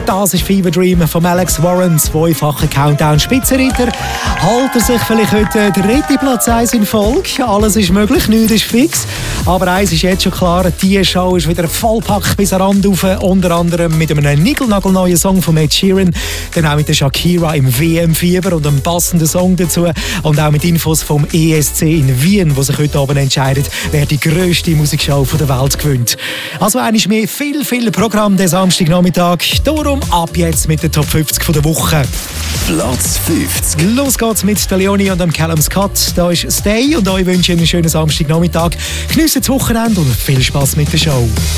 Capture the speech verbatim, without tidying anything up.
Das ist Fever Dream von Alex Warren, zweifacher Countdown-Spitzenreiter. Hält er sich vielleicht heute den dritten Platz eins in Folge? Alles ist möglich, nichts ist fix. Aber eins ist jetzt schon klar, diese Show ist wieder vollpackt bis an Rand rauf. Unter anderem mit einem niegelnagelneuen Song von Ed Sheeran, dann auch mit der Shakira im W M-Fieber und einem passenden Song dazu. Und auch mit Infos vom E S C in Wien, wo sich heute Abend entscheidet, wer die grösste Musikshow der Welt gewinnt. Also eines mehr, viel, viel Programm den Samstagnachmittag. Darum ab jetzt mit der Top fünfzig der Woche. Platz fünfzig. Los geht's mit der Leonie und dem Callum Scott. Da ist Stay und euch wünsche ich einen schönen Samstagnachmittag. Geniessen das Wochenende und viel Spass mit der Show.